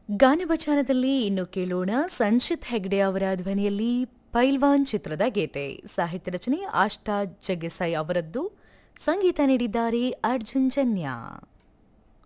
ಗಾನಭಜಾನದಲ್ಲಿ ಇನ್ನು ಕೇಳೋಣ ಸಂಚಿತ್ ಹೆಗ್ಡೆ ಅವರ ಧ್ವನಿಯಲ್ಲಿ ಪೈಲ್ವಾನ್ ಚಿತ್ರದ ಗೀತೆ. ಸಾಹಿತ್ಯ ರಚನೆ ಆಷ್ಟಾ ಜಗ್ಗೆಸೈ ಅವರದ್ದು, ಸಂಗೀತ ನೀಡಿದ್ದಾರೆ ಅರ್ಜುನ್ ಜನ್ಯ.